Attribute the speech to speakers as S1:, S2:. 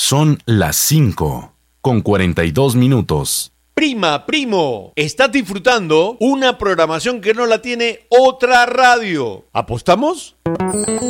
S1: Son las 5:42.
S2: Prima, primo, estás disfrutando una programación que no la tiene otra radio. ¿Apostamos?